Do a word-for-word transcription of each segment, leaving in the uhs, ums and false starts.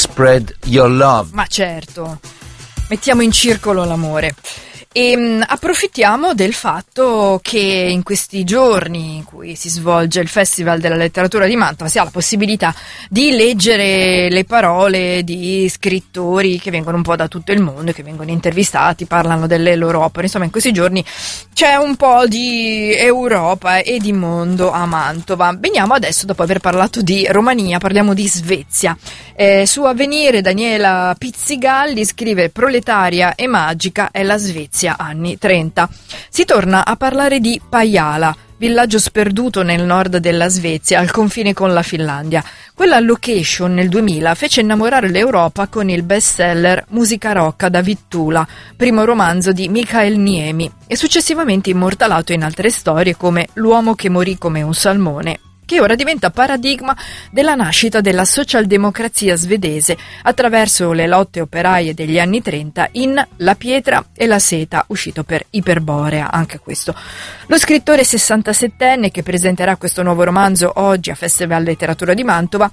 spread your love. Ma certo, mettiamo in circolo l'amore. E mh, approfittiamo del fatto che in questi giorni in cui si svolge il Festival della Letteratura di Mantova si ha la possibilità di leggere le parole di scrittori che vengono un po' da tutto il mondo, che vengono intervistati, parlano delle loro opere. Insomma, in questi giorni c'è un po' di Europa e di mondo a Mantova. Veniamo adesso, dopo aver parlato di Romania, parliamo di Svezia. Eh, su Avvenire Daniela Pizzigalli scrive: proletaria e magica è la Svezia anni trenta. Si torna a parlare di Pajala, villaggio sperduto nel nord della Svezia, al confine con la Finlandia. Quella location nel duemila fece innamorare l'Europa con il bestseller Musica Rocca da Vittula, primo romanzo di Mikael Niemi, e successivamente immortalato in altre storie come L'uomo che morì come un salmone, che ora diventa paradigma della nascita della socialdemocrazia svedese attraverso le lotte operaie degli anni trenta in La pietra e la seta, uscito per Iperborea, anche questo. Lo scrittore sessantasettenne che presenterà questo nuovo romanzo oggi a Festival Letteratura di Mantova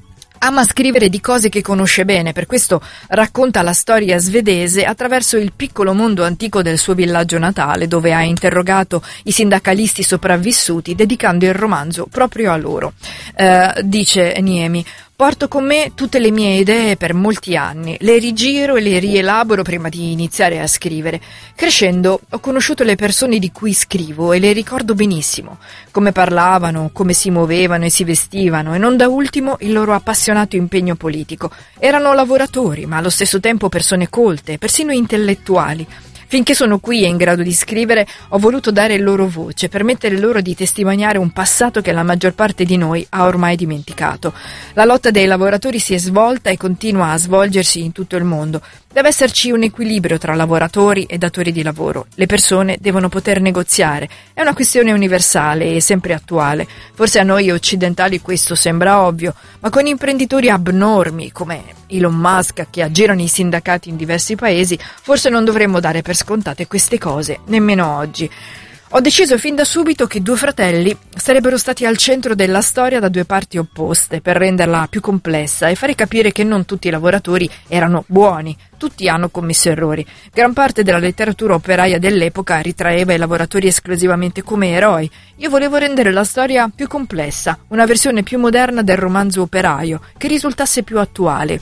ama scrivere di cose che conosce bene, per questo racconta la storia svedese attraverso il piccolo mondo antico del suo villaggio natale, dove ha interrogato i sindacalisti sopravvissuti, dedicando il romanzo proprio a loro. Eh, dice Niemi: porto con me tutte le mie idee per molti anni, le rigiro e le rielaboro prima di iniziare a scrivere. Crescendo ho conosciuto le persone di cui scrivo e le ricordo benissimo, come parlavano, come si muovevano e si vestivano, e non da ultimo il loro appassionato impegno politico. Erano lavoratori, ma allo stesso tempo persone colte, persino intellettuali. Finché sono qui e in grado di scrivere, ho voluto dare loro voce, permettere loro di testimoniare un passato che la maggior parte di noi ha ormai dimenticato. La lotta dei lavoratori si è svolta e continua a svolgersi in tutto il mondo. Deve esserci un equilibrio tra lavoratori e datori di lavoro. Le persone devono poter negoziare. È una questione universale e sempre attuale. Forse a noi occidentali questo sembra ovvio, ma con imprenditori abnormi come Elon Musk che aggirano i sindacati in diversi paesi, forse non dovremmo dare per scontate queste cose, nemmeno oggi. Ho deciso fin da subito che Due fratelli sarebbero stati al centro della storia da due parti opposte, per renderla più complessa e fare capire che non tutti i lavoratori erano buoni, tutti hanno commesso errori. Gran parte della letteratura operaia dell'epoca ritraeva i lavoratori esclusivamente come eroi. Io volevo rendere la storia più complessa, una versione più moderna del romanzo operaio, che risultasse più attuale.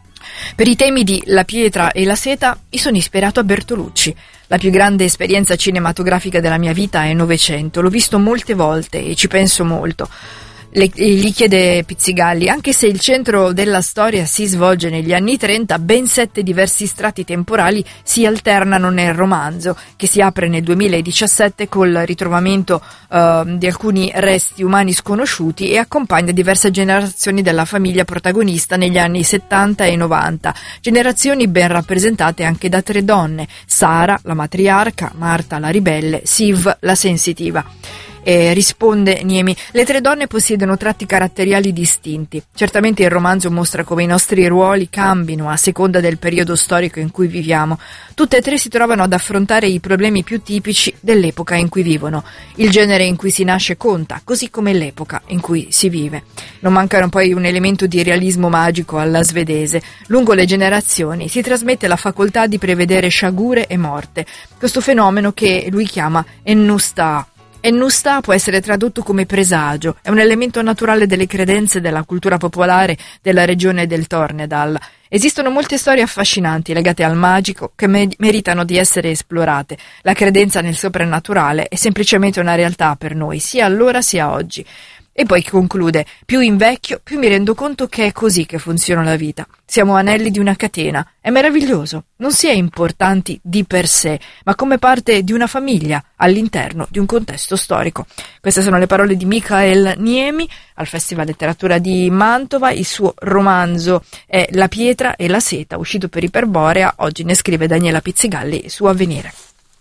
Per i temi di La pietra e la seta mi sono ispirato a Bertolucci. La più grande esperienza cinematografica della mia vita è Novecento, l'ho visto molte volte e ci penso molto. Le, gli chiede Pizzigalli: anche se il centro della storia si svolge negli anni trenta, ben sette diversi strati temporali si alternano nel romanzo, che si apre nel duemiladiciassette col ritrovamento uh, di alcuni resti umani sconosciuti e accompagna diverse generazioni della famiglia protagonista negli anni settanta e novanta, generazioni ben rappresentate anche da tre donne: Sara, la matriarca, Marta, la ribelle, Siv, la sensitiva. E risponde Niemi: le tre donne possiedono tratti caratteriali distinti. Certamente il romanzo mostra come i nostri ruoli cambino a seconda del periodo storico in cui viviamo. Tutte e tre si trovano ad affrontare i problemi più tipici dell'epoca in cui vivono. Il genere in cui si nasce conta, così come l'epoca in cui si vive. Non manca poi un elemento di realismo magico alla svedese. Lungo le generazioni si trasmette la facoltà di prevedere sciagure e morte, questo fenomeno che lui chiama ennusta. Ennusta può essere tradotto come presagio, è un elemento naturale delle credenze della cultura popolare della regione del Tornedal. Esistono molte storie affascinanti legate al magico che me- meritano di essere esplorate. La credenza nel soprannaturale è semplicemente una realtà per noi, sia allora sia oggi. E poi conclude: più invecchio, più mi rendo conto che è così che funziona la vita. Siamo anelli di una catena. È meraviglioso. Non si è importanti di per sé, ma come parte di una famiglia all'interno di un contesto storico. Queste sono le parole di Mikael Niemi al Festival Letteratura di Mantova. Il suo romanzo è La pietra e la seta, uscito per Iperborea. Oggi ne scrive Daniela Pizzigalli su Avvenire.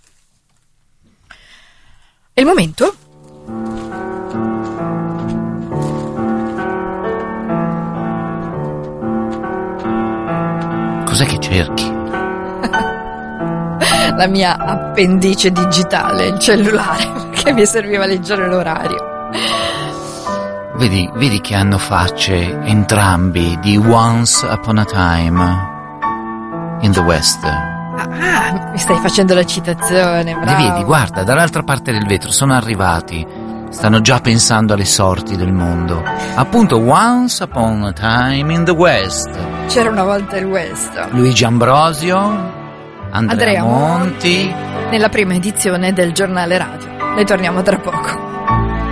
È il momento? Cos'è che cerchi? La mia appendice digitale, il cellulare, che mi serviva a leggere l'orario. Vedi, vedi che hanno facce entrambi di Once Upon a Time in the West. Ah, mi stai facendo la citazione, bravo. Li vedi, guarda, dall'altra parte del vetro sono arrivati. Stanno già pensando alle sorti del mondo. Appunto, Once Upon a Time in the West. C'era una volta il West. Luigi Ambrosio, Andrea, Andrea Monti. Nella prima edizione del Giornale Radio. Ne torniamo tra poco.